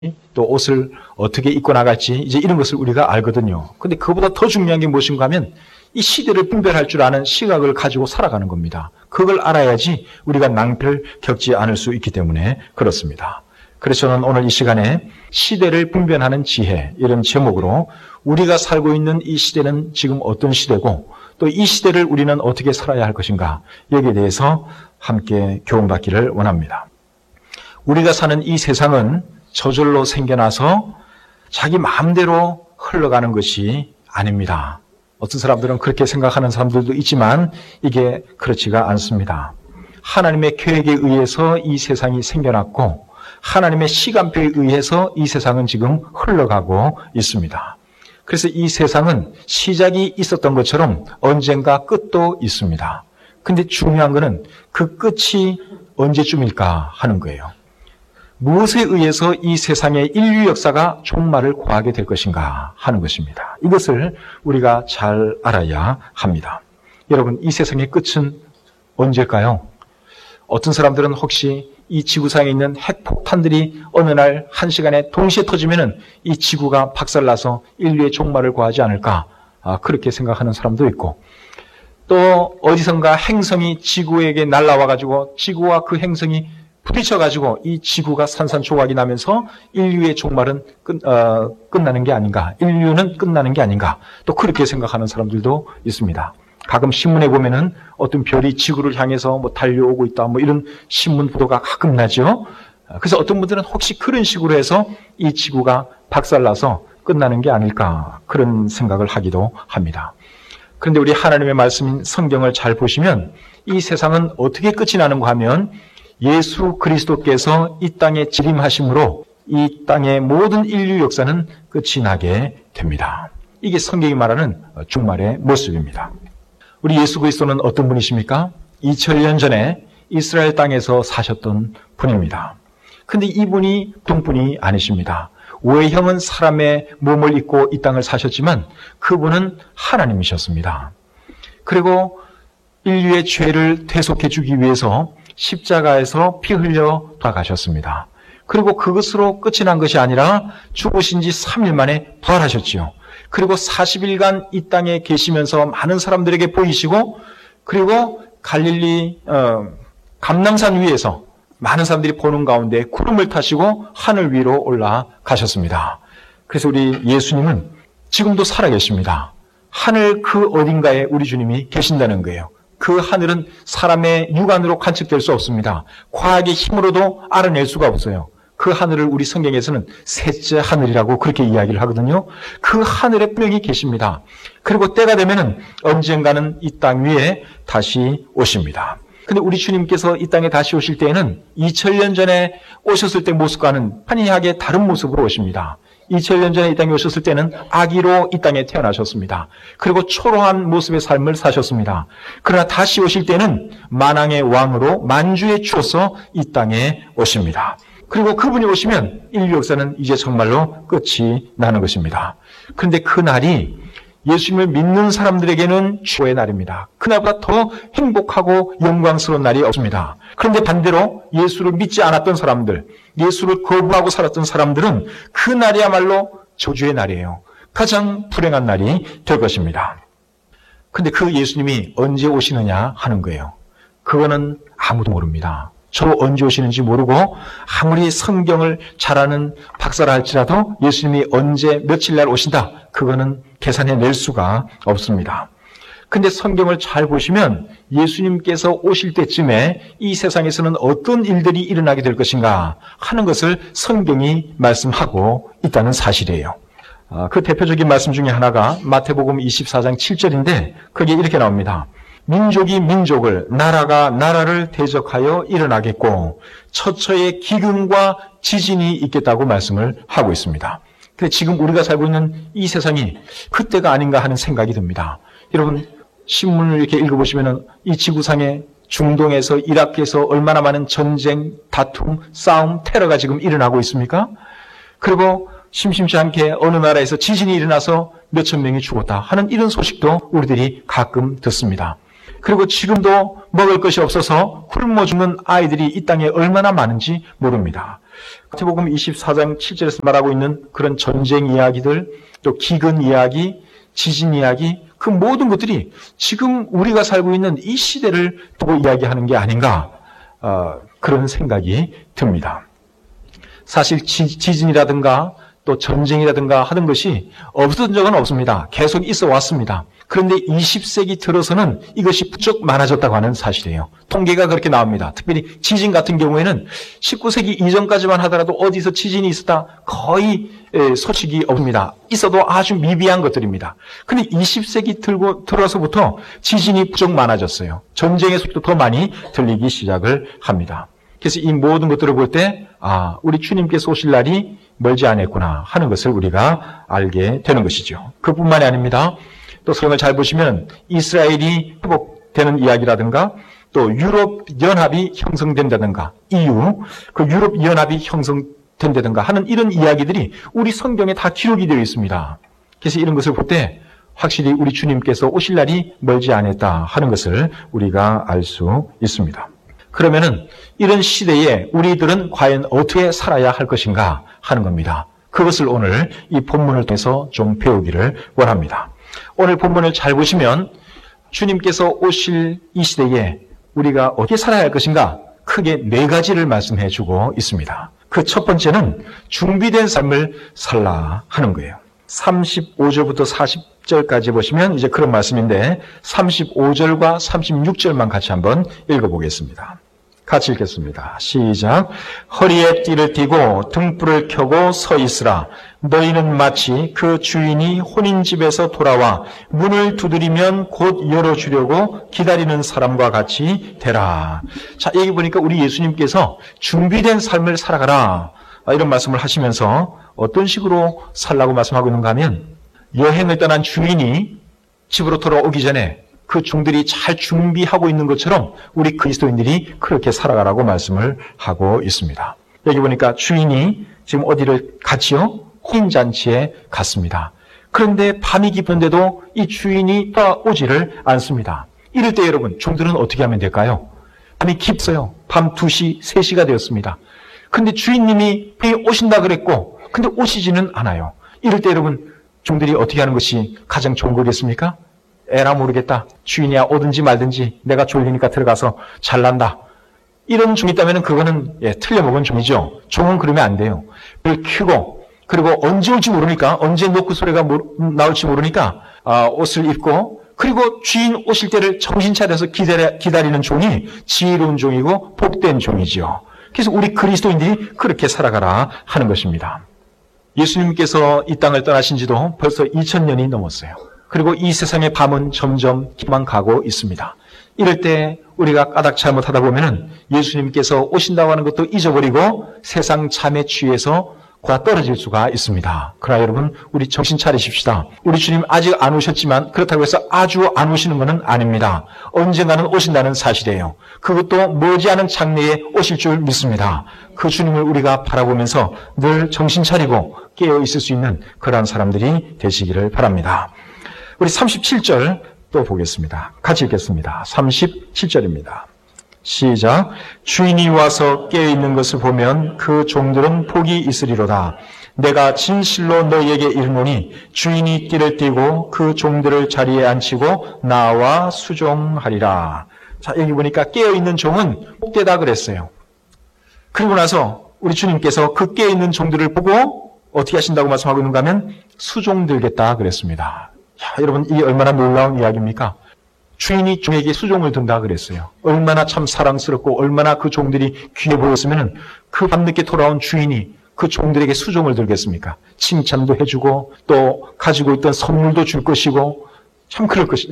또 옷을 어떻게 입고 나갈지 이제 이런 것을 우리가 알거든요. 근데 그보다 더 중요한 게 무엇인가 하면 이 시대를 분별할 줄 아는 시각을 가지고 살아가는 겁니다. 그걸 알아야지 우리가 낭패를 겪지 않을 수 있기 때문에 그렇습니다. 그래서 저는 오늘 이 시간에 시대를 분별하는 지혜 이런 제목으로 우리가 살고 있는 이 시대는 지금 어떤 시대고 또 이 시대를 우리는 어떻게 살아야 할 것인가 여기에 대해서 함께 교훈받기를 원합니다. 우리가 사는 이 세상은 저절로 생겨나서 자기 마음대로 흘러가는 것이 아닙니다. 어떤 사람들은 그렇게 생각하는 사람들도 있지만 이게 그렇지가 않습니다. 하나님의 계획에 의해서 이 세상이 생겨났고 하나님의 시간표에 의해서 이 세상은 지금 흘러가고 있습니다. 그래서 이 세상은 시작이 있었던 것처럼 언젠가 끝도 있습니다. 근데 중요한 것은 그 끝이 언제쯤일까 하는 거예요. 무엇에 의해서 이 세상의 인류 역사가 종말을 구하게 될 것인가 하는 것입니다. 이것을 우리가 잘 알아야 합니다. 여러분, 이 세상의 끝은 언제일까요? 어떤 사람들은 혹시 이 지구상에 있는 핵폭탄들이 어느 날 한 시간에 동시에 터지면은 이 지구가 박살나서 인류의 종말을 구하지 않을까 그렇게 생각하는 사람도 있고 또 어디선가 행성이 지구에게 날아와가지고 지구와 그 행성이 부딪혀가지고 이 지구가 산산조각이 나면서 인류의 종말은 끝나는 게 아닌가, 인류는 끝나는 게 아닌가, 또 그렇게 생각하는 사람들도 있습니다. 가끔 신문에 보면은 어떤 별이 지구를 향해서 뭐 달려오고 있다, 뭐 이런 신문 보도가 가끔 나죠. 그래서 어떤 분들은 혹시 그런 식으로 해서 이 지구가 박살나서 끝나는 게 아닐까, 그런 생각을 하기도 합니다. 그런데 우리 하나님의 말씀인 성경을 잘 보시면 이 세상은 어떻게 끝이 나는가 하면 예수 그리스도께서 이 땅에 재림하심으로 이 땅의 모든 인류 역사는 끝이 나게 됩니다. 이게 성경이 말하는 종말의 모습입니다. 우리 예수 그리스도는 어떤 분이십니까? 2000년 전에 이스라엘 땅에서 사셨던 분입니다. 근데 이분이 동분이 아니십니다. 외형은 사람의 몸을 입고 이 땅을 사셨지만 그분은 하나님이셨습니다. 그리고 인류의 죄를 대속해 주기 위해서 십자가에서 피 흘려 돌아가셨습니다. 그리고 그것으로 끝이 난 것이 아니라 죽으신 지 3일 만에 부활하셨지요. 그리고 40일간 이 땅에 계시면서 많은 사람들에게 보이시고 그리고 갈릴리 감람산 위에서 많은 사람들이 보는 가운데 구름을 타시고 하늘 위로 올라가셨습니다. 그래서 우리 예수님은 지금도 살아계십니다. 하늘 그 어딘가에 우리 주님이 계신다는 거예요. 그 하늘은 사람의 육안으로 관측될 수 없습니다. 과학의 힘으로도 알아낼 수가 없어요. 그 하늘을 우리 성경에서는 셋째 하늘이라고 그렇게 이야기를 하거든요. 그 하늘에 분명히 계십니다. 그리고 때가 되면은 언젠가는 이 땅 위에 다시 오십니다. 근데 우리 주님께서 이 땅에 다시 오실 때에는 2000년 전에 오셨을 때 모습과는 환희하게 다른 모습으로 오십니다. 2000년 전에 이 땅에 오셨을 때는 아기로 이 땅에 태어나셨습니다. 그리고 초라한 모습의 삶을 사셨습니다. 그러나 다시 오실 때는 만왕의 왕으로 만주의 주로서 이 땅에 오십니다. 그리고 그분이 오시면 인류 역사는 이제 정말로 끝이 나는 것입니다. 그런데 그 날이 예수님을 믿는 사람들에게는 최고의 날입니다. 그날보다 더 행복하고 영광스러운 날이 없습니다. 그런데 반대로 예수를 믿지 않았던 사람들, 예수를 거부하고 살았던 사람들은 그 날이야말로 저주의 날이에요. 가장 불행한 날이 될 것입니다. 그런데 그 예수님이 언제 오시느냐 하는 거예요. 그거는 아무도 모릅니다. 저도 언제 오시는지 모르고 아무리 성경을 잘 아는 박사라 할지라도 예수님이 언제 며칠 날 오신다, 그거는 계산해낼 수가 없습니다. 근데 성경을 잘 보시면 예수님께서 오실 때쯤에 이 세상에서는 어떤 일들이 일어나게 될 것인가 하는 것을 성경이 말씀하고 있다는 사실이에요. 그 대표적인 말씀 중에 하나가 마태복음 24장 7절인데 거기에 이렇게 나옵니다. 민족이 민족을, 나라가 나라를 대적하여 일어나겠고 처처의 기근과 지진이 있겠다고 말씀을 하고 있습니다. 근데 지금 우리가 살고 있는 이 세상이 그때가 아닌가 하는 생각이 듭니다. 여러분, 신문을 이렇게 읽어보시면 이 지구상의 중동에서 이라크에서 얼마나 많은 전쟁, 다툼, 싸움, 테러가 지금 일어나고 있습니까? 그리고 심심치 않게 어느 나라에서 지진이 일어나서 몇천 명이 죽었다 하는 이런 소식도 우리들이 가끔 듣습니다. 그리고 지금도 먹을 것이 없어서 굶어 죽는 아이들이 이 땅에 얼마나 많은지 모릅니다. 마태복음 24장 7절에서 말하고 있는 그런 전쟁 이야기들, 또 기근 이야기, 지진 이야기, 그 모든 것들이 지금 우리가 살고 있는 이 시대를 두고 이야기하는 게 아닌가, 그런 생각이 듭니다. 사실 지진이라든가 또 전쟁이라든가 하는 것이 없었던 적은 없습니다. 계속 있어 왔습니다. 그런데 20세기 들어서는 이것이 부쩍 많아졌다고 하는 사실이에요. 통계가 그렇게 나옵니다. 특별히 지진 같은 경우에는 19세기 이전까지만 하더라도 어디서 지진이 있었다 거의 소식이 없습니다. 있어도 아주 미비한 것들입니다. 그런데 20세기 들어서부터 지진이 부쩍 많아졌어요. 전쟁의 소리도 더 많이 들리기 시작을 합니다. 그래서 이 모든 것들을 볼 때 우리 주님께서 오실 날이 멀지 않았구나 하는 것을 우리가 알게 되는 것이죠. 그뿐만이 아닙니다. 또 성경을 잘 보시면 이스라엘이 회복되는 이야기라든가 또 유럽 연합이 형성된다든가 EU, 그 유럽 연합이 형성된다든가 하는 이런 이야기들이 우리 성경에 다 기록이 되어 있습니다. 그래서 이런 것을 볼 때 확실히 우리 주님께서 오실 날이 멀지 않았다 하는 것을 우리가 알 수 있습니다. 그러면은 이런 시대에 우리들은 과연 어떻게 살아야 할 것인가 하는 겁니다. 그것을 오늘 이 본문을 통해서 좀 배우기를 원합니다. 오늘 본문을 잘 보시면 주님께서 오실 이 시대에 우리가 어떻게 살아야 할 것인가 크게 4가지를 말씀해 주고 있습니다. 그 첫 번째는 준비된 삶을 살라 하는 거예요. 35절부터 40절까지 보시면 이제 그런 말씀인데 35절과 36절만 같이 한번 읽어보겠습니다. 같이 읽겠습니다. 시작. 허리에 띠를 띠고 등불을 켜고 서 있으라. 너희는 마치 그 주인이 혼인집에서 돌아와 문을 두드리면 곧 열어주려고 기다리는 사람과 같이 되라. 자, 여기 보니까 우리 예수님께서 준비된 삶을 살아가라 이런 말씀을 하시면서 어떤 식으로 살라고 말씀하고 있는가 하면 여행을 떠난 주인이 집으로 돌아오기 전에 그 종들이 잘 준비하고 있는 것처럼 우리 그리스도인들이 그렇게 살아가라고 말씀을 하고 있습니다. 여기 보니까 주인이 지금 어디를 갔지요? 혼인잔치에 갔습니다. 그런데 밤이 깊은데도 이 주인이 돌아오지를 않습니다. 이럴 때 여러분 종들은 어떻게 하면 될까요? 밤이 깊어요. 밤 2시, 3시가 되었습니다. 근데 주인님이 오신다 그랬고 근데 오시지는 않아요. 이럴 때 여러분 종들이 어떻게 하는 것이 가장 좋은 거겠습니까? 에라 모르겠다. 주인이야 오든지 말든지 내가 졸리니까 들어가서 잘난다. 이런 종이 있다면 그거는 틀려먹은 종이죠. 종은 그러면 안 돼요. 불 켜고 그리고 언제 올지 모르니까 언제 노크 소리가 나올지 모르니까 옷을 입고 그리고 주인 오실 때를 정신 차려서 기다리는 종이 지혜로운 종이고 복된 종이죠. 그래서 우리 그리스도인들이 그렇게 살아가라 하는 것입니다. 예수님께서 이 땅을 떠나신 지도 벌써 2000년이 넘었어요. 그리고 이 세상의 밤은 점점 깊어만 가고 있습니다. 이럴 때 우리가 까닭 잘못하다 보면은 예수님께서 오신다고 하는 것도 잊어버리고 세상 잠에 취해서 곧 떨어질 수가 있습니다. 그러나 여러분 우리 정신 차리십시다. 우리 주님 아직 안 오셨지만 그렇다고 해서 아주 안 오시는 것은 아닙니다. 언젠가는 오신다는 사실이에요. 그것도 머지않은 장래에 오실 줄 믿습니다. 그 주님을 우리가 바라보면서 늘 정신 차리고 깨어 있을 수 있는 그러한 사람들이 되시기를 바랍니다. 우리 37절 또 보겠습니다. 같이 읽겠습니다. 37절입니다. 시작. 주인이 와서 깨어있는 것을 보면 그 종들은 복이 있으리로다. 내가 진실로 너희에게 이르노니 주인이 띠를 띠고 그 종들을 자리에 앉히고 나와 수종하리라. 자, 여기 보니까 깨어있는 종은 복되다 그랬어요. 그리고 나서 우리 주님께서 그 깨어있는 종들을 보고 어떻게 하신다고 말씀하고 있는가 하면 수종들겠다 그랬습니다. 여러분 이게 얼마나 놀라운 이야기입니까? 주인이 종에게 수종을 든다 그랬어요. 얼마나 참 사랑스럽고 얼마나 그 종들이 귀해 보였으면 그 밤늦게 돌아온 주인이 그 종들에게 수종을 들겠습니까? 칭찬도 해주고 또 가지고 있던 선물도 줄 것이고 참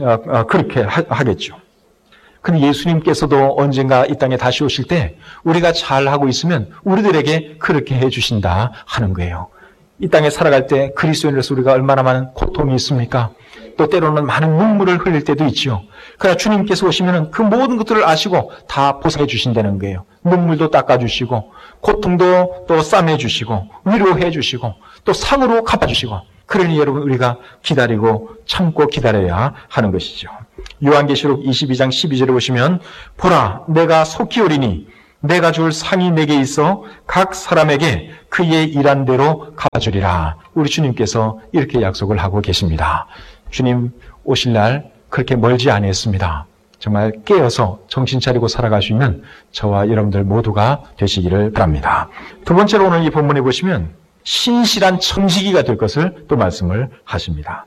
그렇게 하겠죠. 근데 예수님께서도 언젠가 이 땅에 다시 오실 때 우리가 잘하고 있으면 우리들에게 그렇게 해주신다 하는 거예요. 이 땅에 살아갈 때 그리스도인으로서 우리가 얼마나 많은 고통이 있습니까? 또 때로는 많은 눈물을 흘릴 때도 있죠. 그러나 주님께서 오시면 그 모든 것들을 아시고 다 보상해 주신다는 거예요. 눈물도 닦아주시고 고통도 또 싸매 주시고 위로해 주시고 또 상으로 갚아주시고 그러니 여러분 우리가 기다리고 참고 기다려야 하는 것이죠. 요한계시록 22장 12절에 보시면 보라 내가 속히 오리니 내가 줄 상이 내게 있어 각 사람에게 그의 일한 대로 갚아주리라. 우리 주님께서 이렇게 약속을 하고 계십니다. 주님 오실 날 그렇게 멀지 않았습니다. 정말 깨어서 정신 차리고 살아갈 수 있는 저와 여러분들 모두가 되시기를 바랍니다. 두 번째로 오늘 이 본문에 보시면 신실한 청지기가 될 것을 또 말씀을 하십니다.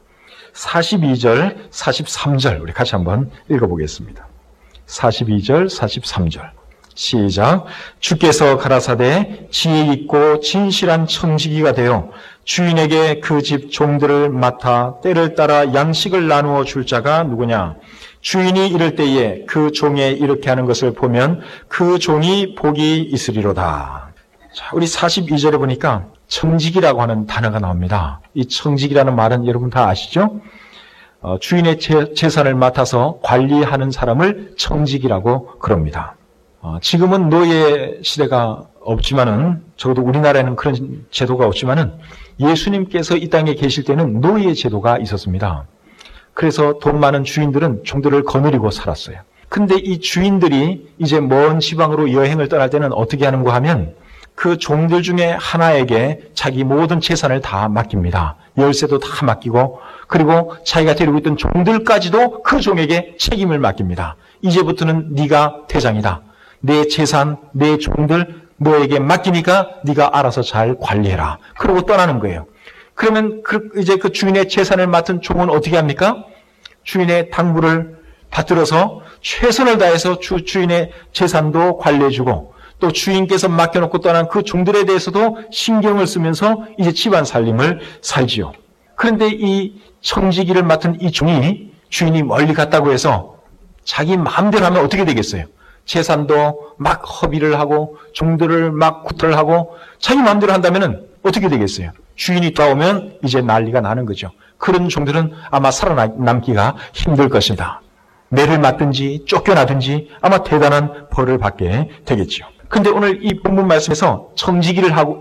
42절, 43절 우리 같이 한번 읽어보겠습니다. 42절, 43절 시작. 주께서 가라사대 지혜 있고 진실한 청지기가 되어 주인에게 그 집 종들을 맡아 때를 따라 양식을 나누어 줄 자가 누구냐? 주인이 이럴 때에 그 종의 이렇게 하는 것을 보면 그 종이 복이 있으리로다. 자, 우리 42절에 보니까 청지기라고 하는 단어가 나옵니다. 이 청지기라는 말은 여러분 다 아시죠? 주인의 재산을 맡아서 관리하는 사람을 청지기라고 그럽니다. 지금은 노예 시대가 없지만은, 적어도 우리나라에는 그런 제도가 없지만은, 예수님께서 이 땅에 계실 때는 노예 제도가 있었습니다. 그래서 돈 많은 주인들은 종들을 거느리고 살았어요. 근데 이 주인들이 이제 먼 지방으로 여행을 떠날 때는 어떻게 하는가 하면 그 종들 중에 하나에게 자기 모든 재산을 다 맡깁니다. 열쇠도 다 맡기고, 그리고 자기가 데리고 있던 종들까지도 그 종에게 책임을 맡깁니다. 이제부터는 네가 대장이다. 내 재산, 내 종들 너에게 맡기니까 네가 알아서 잘 관리해라. 그러고 떠나는 거예요. 그러면 이제 그 주인의 재산을 맡은 종은 어떻게 합니까? 주인의 당부를 받들어서 최선을 다해서 주인의 재산도 관리해주고, 또 주인께서 맡겨놓고 떠난 그 종들에 대해서도 신경을 쓰면서 이제 집안 살림을 살지요. 그런데 이 청지기를 맡은 이 종이 주인이 멀리 갔다고 해서 자기 마음대로 하면 어떻게 되겠어요? 재산도 막 허비를 하고 종들을 막 구탈을 하고 자기 마음대로 한다면 어떻게 되겠어요? 주인이 돌아오면 이제 난리가 나는 거죠. 그런 종들은 아마 살아남기가 힘들 것이다. 매를 맞든지 쫓겨나든지 아마 대단한 벌을 받게 되겠죠. 근데 오늘 이 본문 말씀에서 청지기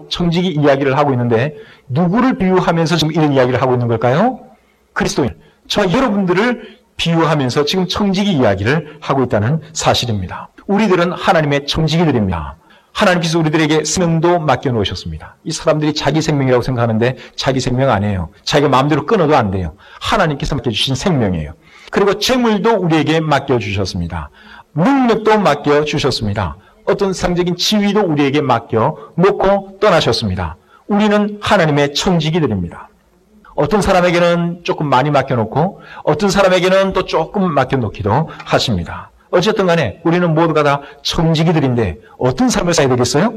이야기를 하고 있는데 누구를 비유하면서 지금 이런 이야기를 하고 있는 걸까요? 그리스도인. 저 여러분들을 비유하면서 지금 청지기 이야기를 하고 있다는 사실입니다. 우리들은 하나님의 청지기들입니다. 하나님께서 우리들에게 생명도 맡겨놓으셨습니다. 이 사람들이 자기 생명이라고 생각하는데 자기 생명 아니에요. 자기가 마음대로 끊어도 안 돼요. 하나님께서 맡겨주신 생명이에요. 그리고 재물도 우리에게 맡겨주셨습니다. 능력도 맡겨주셨습니다. 어떤 상적인 지위도 우리에게 맡겨 놓고 떠나셨습니다. 우리는 하나님의 청지기들입니다. 어떤 사람에게는 조금 많이 맡겨놓고 어떤 사람에게는 또 조금 맡겨놓기도 하십니다. 어쨌든 간에 우리는 모두가 다 청지기들인데 어떤 삶을 살아야 되겠어요?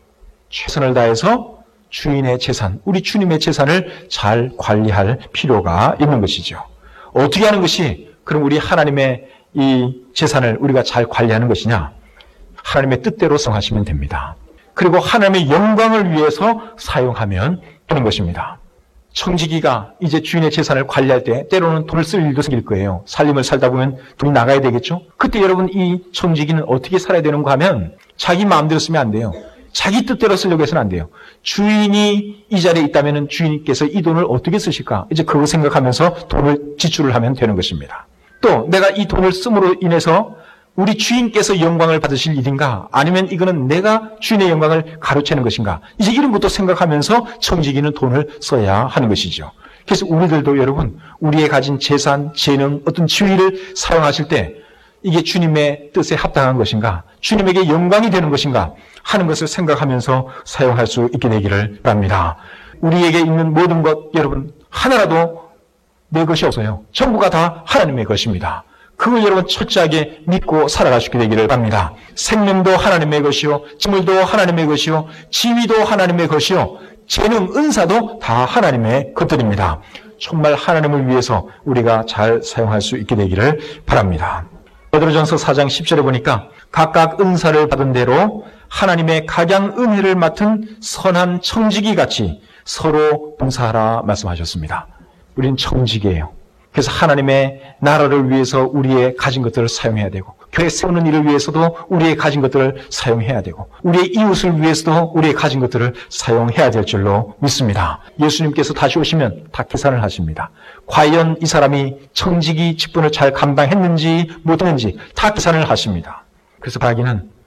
최선을 다해서 주인의 재산, 우리 주님의 재산을 잘 관리할 필요가 있는 것이죠. 어떻게 하는 것이 그럼 우리 하나님의 이 재산을 우리가 잘 관리하는 것이냐? 하나님의 뜻대로 사용하시면 됩니다. 그리고 하나님의 영광을 위해서 사용하면 되는 것입니다. 청지기가 이제 주인의 재산을 관리할 때 때로는 돈을 쓸 일도 생길 거예요. 살림을 살다 보면 돈이 나가야 되겠죠? 그때 여러분 이 청지기는 어떻게 살아야 되는가 하면 자기 마음대로 쓰면 안 돼요. 자기 뜻대로 쓰려고 해서는 안 돼요. 주인이 이 자리에 있다면 주인께서 이 돈을 어떻게 쓰실까? 이제 그거 생각하면서 돈을 지출을 하면 되는 것입니다. 또 내가 이 돈을 씀으로 인해서 우리 주인께서 영광을 받으실 일인가? 아니면 이거는 내가 주인의 영광을 가로채는 것인가? 이제 이런 것도 생각하면서 청지기는 돈을 써야 하는 것이죠. 그래서 우리들도 여러분, 우리의 가진 재산, 재능, 어떤 지위를 사용하실 때 이게 주님의 뜻에 합당한 것인가? 주님에게 영광이 되는 것인가? 하는 것을 생각하면서 사용할 수 있게 되기를 바랍니다. 우리에게 있는 모든 것, 여러분, 하나라도 내 것이 없어요. 전부가 다 하나님의 것입니다. 그걸 여러분 철저하게 믿고 살아갈 수 있게 되기를 바랍니다. 생명도 하나님의 것이요, 재물도 하나님의 것이요, 지위도 하나님의 것이요, 재능, 은사도 다 하나님의 것들입니다. 정말 하나님을 위해서 우리가 잘 사용할 수 있게 되기를 바랍니다. 베드로전서 4장 10절에 보니까 각각 은사를 받은 대로 하나님의 각양 은혜를 맡은 선한 청지기 같이 서로 봉사하라 말씀하셨습니다. 우리는 청지기예요. 그래서 하나님의 나라를 위해서 우리의 가진 것들을 사용해야 되고, 교회 세우는 일을 위해서도 우리의 가진 것들을 사용해야 되고, 우리의 이웃을 위해서도 우리의 가진 것들을 사용해야 될 줄로 믿습니다. 예수님께서 다시 오시면 다 계산을 하십니다. 과연 이 사람이 청지기 직분을 잘 감당했는지 못했는지 다 계산을 하십니다. 그래서 바라기는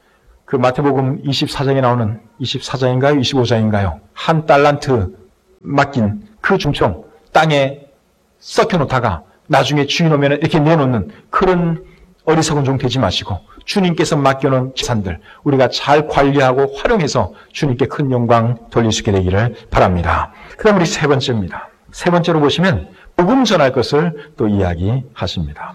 그 마태복음 24장에 나오는 24장인가요? 25장인가요? 한 달란트 맡긴 그 중총 땅에 썩혀놓다가 나중에 주인 오면 이렇게 내놓는 그런 어리석은 종 되지 마시고 주님께서 맡겨놓은 재산들 우리가 잘 관리하고 활용해서 주님께 큰 영광 돌릴 수 있게 되기를 바랍니다. 그 다음 우리 세 번째입니다. 세 번째로 보시면 복음 전할 것을 또 이야기하십니다.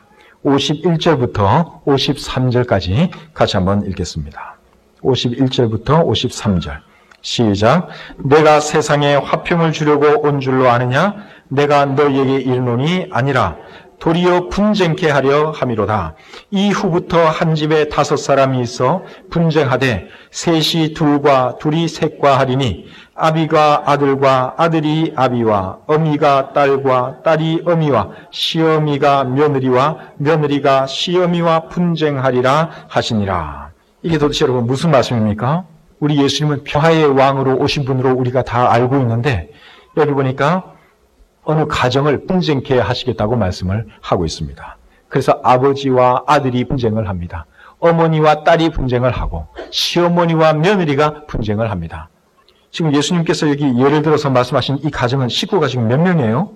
51절부터 53절까지 같이 한번 읽겠습니다. 51절부터 53절 시작. 내가 세상에 화평을 주려고 온 줄로 아느냐? 내가 너희에게 이르노니 아니라 도리어 분쟁케 하려 함이로다. 이후부터 한 집에 5사람이 있어 분쟁하되 셋이 둘과 둘이 셋과 하리니 아비가 아들과 아들이 아비와 어미가 딸과 딸이 어미와 시어미가 며느리와 며느리가 시어미와 분쟁하리라 하시니라. 이게 도대체 여러분 무슨 말씀입니까? 우리 예수님은 평화의 왕으로 오신 분으로 우리가 다 알고 있는데 여기 보니까 어느 가정을 분쟁케 하시겠다고 말씀을 하고 있습니다. 그래서 아버지와 아들이 분쟁을 합니다. 어머니와 딸이 분쟁을 하고 시어머니와 며느리가 분쟁을 합니다. 지금 예수님께서 여기 예를 들어서 말씀하신 이 가정은 식구가 지금 몇 명이에요?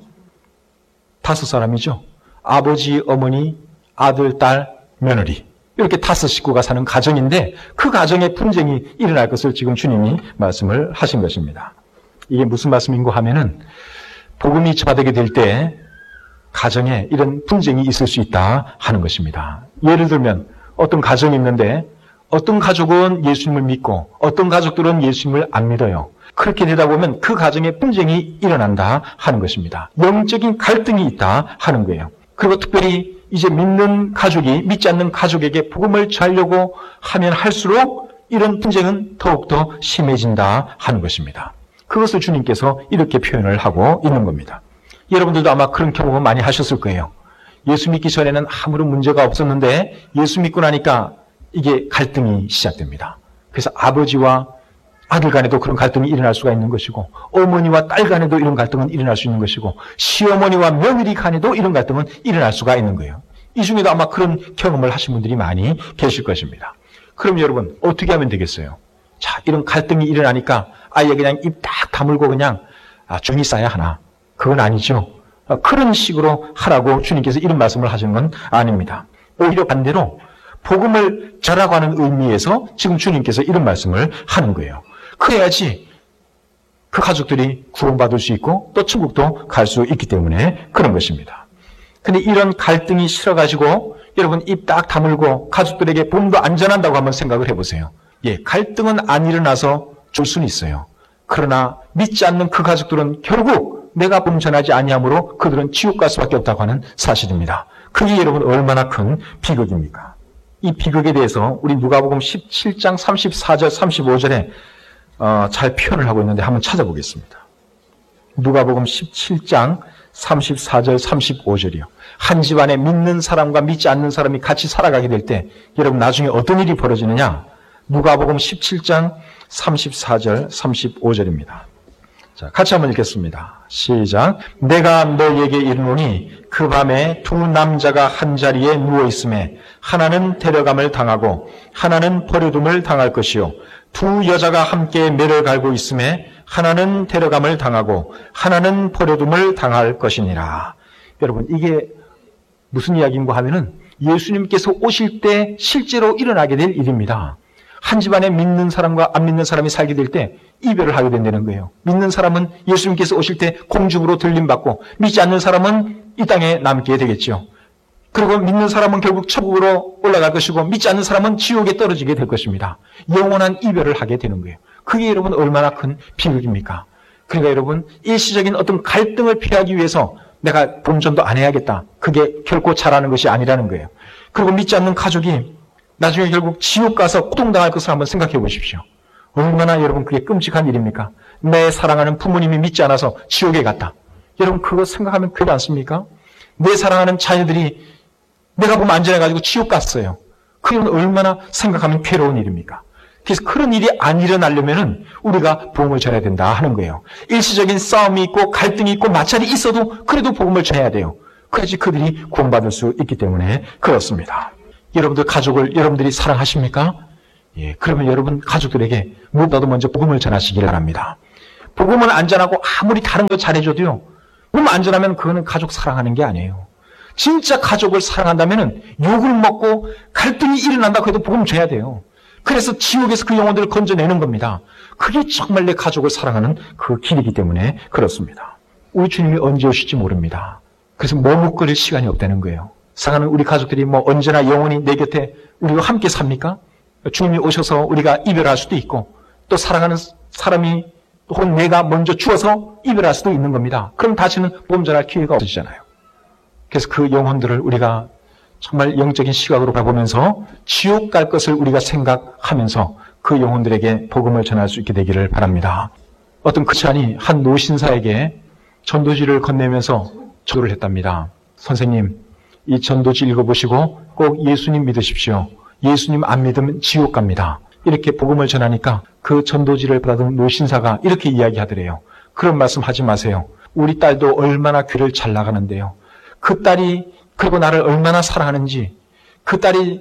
5사람이죠. 아버지, 어머니, 아들, 딸, 며느리. 이렇게 5 식구가 사는 가정인데 그 가정에 분쟁이 일어날 것을 지금 주님이 말씀을 하신 것입니다. 이게 무슨 말씀인고 하면은 복음이 전파되게 될 때 가정에 이런 분쟁이 있을 수 있다 하는 것입니다. 예를 들면 어떤 가정이 있는데 어떤 가족은 예수님을 믿고 어떤 가족들은 예수님을 안 믿어요. 그렇게 되다 보면 그 가정에 분쟁이 일어난다 하는 것입니다. 영적인 갈등이 있다 하는 거예요. 그리고 특별히 이제 믿는 가족이 믿지 않는 가족에게 복음을 전하려고 하면 할수록 이런 분쟁은 더욱더 심해진다 하는 것입니다. 그것을 주님께서 이렇게 표현을 하고 있는 겁니다. 여러분들도 아마 그런 경험을 많이 하셨을 거예요. 예수 믿기 전에는 아무런 문제가 없었는데 예수 믿고 나니까 이게 갈등이 시작됩니다. 그래서 아버지와 아들 간에도 그런 갈등이 일어날 수가 있는 것이고 어머니와 딸 간에도 이런 갈등은 일어날 수 있는 것이고 시어머니와 며느리 간에도 이런 갈등은 일어날 수가 있는 거예요. 이 중에도 아마 그런 경험을 하신 분들이 많이 계실 것입니다. 그럼 여러분 어떻게 하면 되겠어요? 자, 이런 갈등이 일어나니까 아예 그냥 입 딱 다물고 그냥 종이 싸야 하나? 그건 아니죠. 그런 식으로 하라고 주님께서 이런 말씀을 하시는 건 아닙니다. 오히려 반대로 복음을 전하라고 하는 의미에서 지금 주님께서 이런 말씀을 하는 거예요. 그래야지 그 가족들이 구원받을 수 있고 또 천국도 갈 수 있기 때문에 그런 것입니다. 근데 이런 갈등이 싫어가지고 여러분 입 딱 다물고 가족들에게 복음도 안 전한다고 한번 생각을 해보세요. 예, 갈등은 안 일어나서 줄 수는 있어요. 그러나 믿지 않는 그 가족들은 결국 내가 복음 전하지 아니함으로 그들은 지옥 갈 수밖에 없다고 하는 사실입니다. 그게 여러분 얼마나 큰 비극입니까? 이 비극에 대해서 우리 누가복음 17장 34절 35절에 잘 표현을 하고 있는데 한번 찾아보겠습니다. 누가복음 17장 34절 35절이요. 한 집안에 믿는 사람과 믿지 않는 사람이 같이 살아가게 될 때 여러분 나중에 어떤 일이 벌어지느냐? 누가복음 17장 34절 35절입니다. 자, 같이 한번 읽겠습니다. 시작. 내가 너희에게 이르노니 그 밤에 2 남자가 한 자리에 누워 있음에 하나는 데려감을 당하고 하나는 버려둠을 당할 것이요 2 여자가 함께 매를 갈고 있음에 하나는 데려감을 당하고 하나는 버려둠을 당할 것이니라. 여러분 이게 무슨 이야기인가 하면은 예수님께서 오실 때 실제로 일어나게 될 일입니다. 한 집안에 믿는 사람과 안 믿는 사람이 살게 될 때 이별을 하게 된다는 거예요. 믿는 사람은 예수님께서 오실 때 공중으로 들림받고 믿지 않는 사람은 이 땅에 남게 되겠죠. 그리고 믿는 사람은 결국 천국으로 올라갈 것이고 믿지 않는 사람은 지옥에 떨어지게 될 것입니다. 영원한 이별을 하게 되는 거예요. 그게 여러분 얼마나 큰 비극입니까? 그러니까 여러분 일시적인 어떤 갈등을 피하기 위해서 내가 본전도 안 해야겠다. 그게 결코 잘하는 것이 아니라는 거예요. 그리고 믿지 않는 가족이 나중에 결국 지옥 가서 고통당할 것을 한번 생각해 보십시오. 얼마나 여러분 그게 끔찍한 일입니까? 내 사랑하는 부모님이 믿지 않아서 지옥에 갔다. 여러분 그거 생각하면 괴롭지 않습니까? 내 사랑하는 자녀들이 내가 보면 안전해가지고 지옥 갔어요. 그건 얼마나 생각하면 괴로운 일입니까? 그래서 그런 일이 안 일어나려면 우리가 복음을 전해야 된다 하는 거예요. 일시적인 싸움이 있고 갈등이 있고 마찰이 있어도 그래도 복음을 전해야 돼요. 그래야지 그들이 구원받을 수 있기 때문에 그렇습니다. 여러분들 가족을 여러분들이 사랑하십니까? 예, 그러면 여러분 가족들에게 무엇보다도 먼저 복음을 전하시길 바랍니다. 복음은 안 전하고 아무리 다른 거 잘해줘도요, 복음 안 전하면 그거는 가족 사랑하는 게 아니에요. 진짜 가족을 사랑한다면 욕을 먹고 갈등이 일어난다고 해도 복음 줘야 돼요. 그래서 지옥에서 그 영혼들을 건져내는 겁니다. 그게 정말 내 가족을 사랑하는 그 길이기 때문에 그렇습니다. 우리 주님이 언제 오실지 모릅니다. 그래서 머뭇거릴 시간이 없다는 거예요. 사랑하는 우리 가족들이 뭐 언제나 영원히 내 곁에 우리와 함께 삽니까? 주님이 오셔서 우리가 이별할 수도 있고, 또 사랑하는 사람이 혹은 내가 먼저 죽어서 이별할 수도 있는 겁니다. 그럼 다시는 복음 전할 기회가 없어지잖아요. 그래서 그 영혼들을 우리가 정말 영적인 시각으로 바라보면서 지옥 갈 것을 우리가 생각하면서 그 영혼들에게 복음을 전할 수 있게 되기를 바랍니다. 어떤 크리스찬이 한 노신사에게 전도지를 건네면서 전도를 했답니다. 선생님, 이 전도지 읽어보시고 꼭 예수님 믿으십시오. 예수님 안 믿으면 지옥 갑니다. 이렇게 복음을 전하니까 그 전도지를 받은 노신사가 이렇게 이야기하더래요. 그런 말씀 하지 마세요. 우리 딸도 얼마나 교회를 잘 나가는데요. 그 딸이 그리고 나를 얼마나 사랑하는지, 그 딸이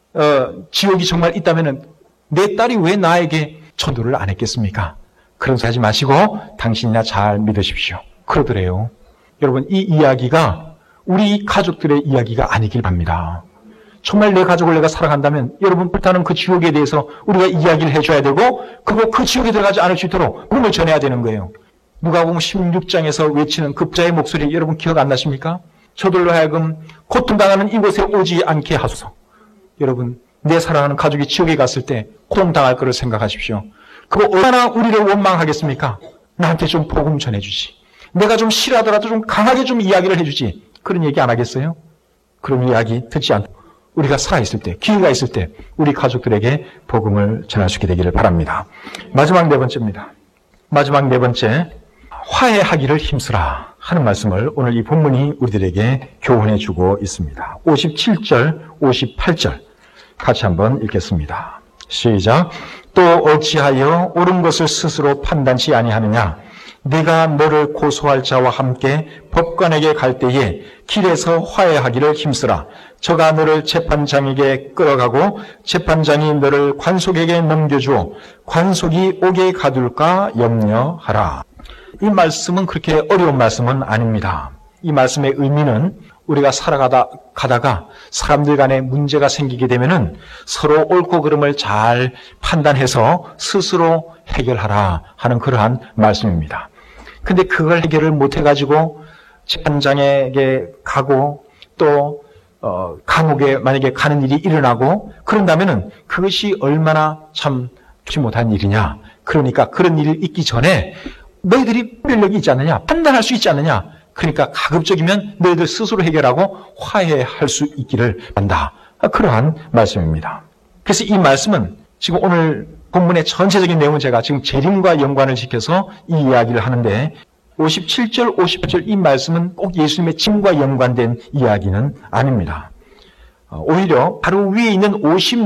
지옥이 정말 있다면 내 딸이 왜 나에게 전도를 안 했겠습니까? 그런 소리 하지 마시고 당신이나 잘 믿으십시오. 그러더래요. 여러분, 이 이야기가 우리 가족들의 이야기가 아니길 바랍니다. 정말 내 가족을 내가 사랑한다면 여러분 불타는 그 지옥에 대해서 우리가 이야기를 해줘야 되고, 그리고 그 지옥에 들어가지 않을 수 있도록 복음을 전해야 되는 거예요. 누가복음 16장에서 외치는 급자의 목소리 여러분 기억 안 나십니까? 저들로 하여금 고통당하는 이곳에 오지 않게 하소서. 여러분, 내 사랑하는 가족이 지옥에 갔을 때 고통당할 것을 생각하십시오. 그거 얼마나 우리를 원망하겠습니까? 나한테 좀 복음 전해주지. 내가 좀 싫어하더라도 좀 강하게 좀 이야기를 해주지. 그런 얘기 안 하겠어요? 그런 이야기 듣지 않고 우리가 살아있을 때, 기회가 있을 때 우리 가족들에게 복음을 전할 수 있게 되기를 바랍니다. 마지막 네 번째입니다. 마지막 네 번째, 화해하기를 힘쓰라 하는 말씀을 오늘 이 본문이 우리들에게 교훈해 주고 있습니다. 57절, 58절 같이 한번 읽겠습니다. 시작. 또 어찌하여 옳은 것을 스스로 판단치 아니하느냐? 네가 너를 고소할 자와 함께 법관에게 갈 때에 길에서 화해하기를 힘쓰라. 저가 너를 재판장에게 끌어가고 재판장이 너를 관속에게 넘겨주어 관속이 옥에 가둘까 염려하라. 이 말씀은 그렇게 어려운 말씀은 아닙니다. 이 말씀의 의미는 우리가 살아가다가 사람들 간에 문제가 생기게 되면은 서로 옳고 그름을 잘 판단해서 스스로 해결하라 하는 그러한 말씀입니다. 근데 그걸 해결을 못해가지고 재판장에게 가고 또 감옥에 만약에 가는 일이 일어나고 그런다면은 그것이 얼마나 참 좋지 못한 일이냐. 그러니까 그런 일이 있기 전에 너희들이 변력이 있지 않느냐, 판단할 수 있지 않느냐. 그러니까 가급적이면 너희들 스스로 해결하고 화해할 수 있기를 한다. 그러한 말씀입니다. 그래서 이 말씀은 지금 오늘 본문의 전체적인 내용은 제가 지금 재림과 연관을 시켜서 이 이야기를 하는데 57절, 58절 이 말씀은 꼭 예수님의 짐과 연관된 이야기는 아닙니다. 오히려 바로 위에 있는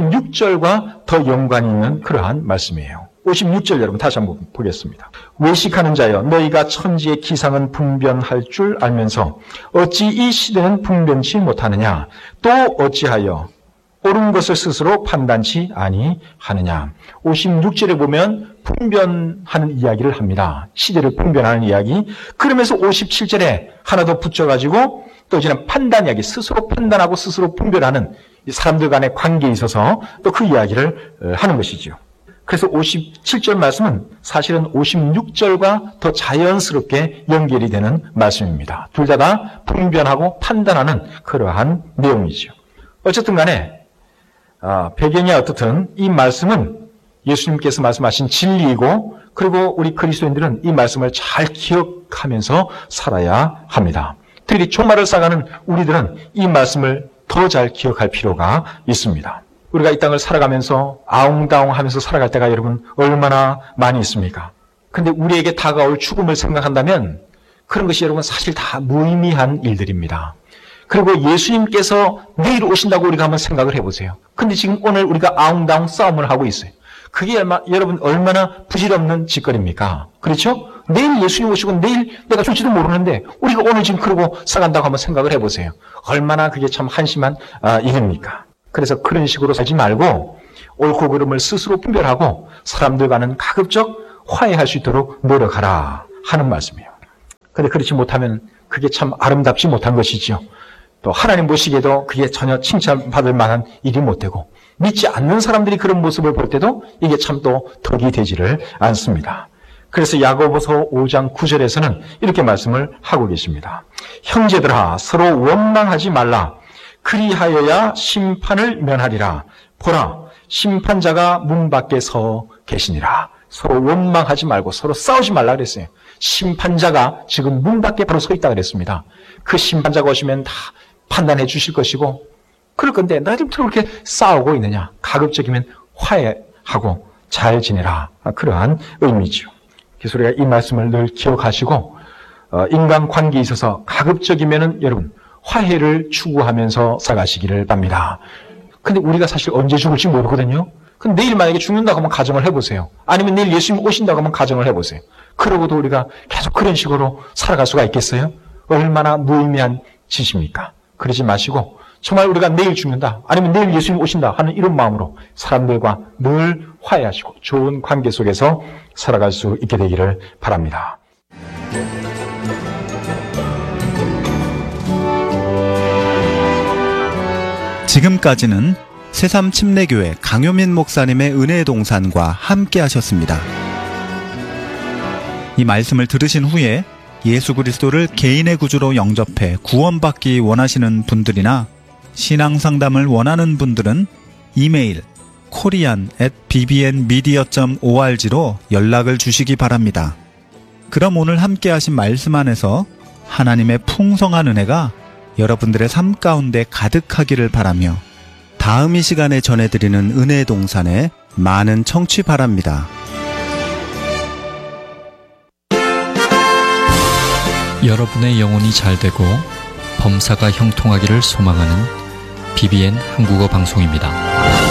56절과 더 연관이 있는 그러한 말씀이에요. 56절 여러분 다시 한번 보겠습니다. 외식하는 자여 너희가 천지의 기상은 분별할 줄 알면서 어찌 이 시대는 분별치 못하느냐? 또 어찌하여 옳은 것을 스스로 판단치 아니하느냐? 56절에 보면 분별하는 이야기를 합니다. 시대를 분별하는 이야기. 그러면서 57절에 하나 더 붙여가지고 또 이제는 판단 이야기, 스스로 판단하고 스스로 분별하는 사람들 간의 관계에 있어서 또 그 이야기를 하는 것이죠. 그래서 57절 말씀은 사실은 56절과 더 자연스럽게 연결이 되는 말씀입니다. 둘 다 분별하고 판단하는 그러한 내용이죠. 어쨌든 간에 배경이 어떻든 이 말씀은 예수님께서 말씀하신 진리이고 그리고 우리 그리스도인들은 이 말씀을 잘 기억하면서 살아야 합니다. 특히 종말을 살아가는 우리들은 이 말씀을 더 잘 기억할 필요가 있습니다. 우리가 이 땅을 살아가면서 아웅다웅하면서 살아갈 때가 여러분 얼마나 많이 있습니까? 근데 우리에게 다가올 죽음을 생각한다면 그런 것이 여러분 사실 다 무의미한 일들입니다. 그리고 예수님께서 내일 오신다고 우리가 한번 생각을 해보세요. 근데 지금 오늘 우리가 아웅다웅 싸움을 하고 있어요. 그게 여러분 얼마나 부질없는 짓거리입니까? 그렇죠? 내일 예수님 오시고 내일 내가 줄지도 모르는데 우리가 오늘 지금 그러고 살아간다고 한번 생각을 해보세요. 얼마나 그게 참 한심한 일입니까? 그래서 그런 식으로 살지 말고 옳고 그름을 스스로 분별하고 사람들과는 가급적 화해할 수 있도록 노력하라 하는 말씀이에요. 근데 그렇지 못하면 그게 참 아름답지 못한 것이지요. 또 하나님 보시기에도 그게 전혀 칭찬받을 만한 일이 못 되고 믿지 않는 사람들이 그런 모습을 볼 때도 이게 참 또 덕이 되지를 않습니다. 그래서 야고보서 5장 9절에서는 이렇게 말씀을 하고 계십니다. 형제들아 서로 원망하지 말라. 그리하여야 심판을 면하리라. 보라 심판자가 문 밖에 서 계시니라. 서로 원망하지 말고 서로 싸우지 말라 그랬어요. 심판자가 지금 문 밖에 바로 서 있다 그랬습니다. 그 심판자가 오시면 다 판단해 주실 것이고 그럴 건데 나 지금 그렇게 싸우고 있느냐. 가급적이면 화해하고 잘 지내라. 그러한 의미지요. 그래서 우리가 이 말씀을 늘 기억하시고 인간관계에 있어서 가급적이면은 여러분 화해를 추구하면서 살아가시기를 바랍니다. 근데 우리가 사실 언제 죽을지 모르거든요. 근데 내일 만약에 죽는다고 하면 가정을 해보세요. 아니면 내일 예수님 오신다고 하면 가정을 해보세요. 그러고도 우리가 계속 그런 식으로 살아갈 수가 있겠어요? 얼마나 무의미한 짓입니까? 그러지 마시고 정말 우리가 내일 죽는다 아니면 내일 예수님 오신다 하는 이런 마음으로 사람들과 늘 화해하시고 좋은 관계 속에서 살아갈 수 있게 되기를 바랍니다. 지금까지는 새삼침례교회 강효민 목사님의 은혜의 동산과 함께 하셨습니다. 이 말씀을 들으신 후에 예수 그리스도를 개인의 구주로 영접해 구원받기 원하시는 분들이나 신앙상담을 원하는 분들은 이메일 korean@bbnmedia.org로 연락을 주시기 바랍니다. 그럼 오늘 함께 하신 말씀 안에서 하나님의 풍성한 은혜가 여러분들의 삶 가운데 가득하기를 바라며 다음 이 시간에 전해드리는 은혜의 동산에 많은 청취 바랍니다. 여러분의 영혼이 잘되고 범사가 형통하기를 소망하는 BBN 한국어 방송입니다.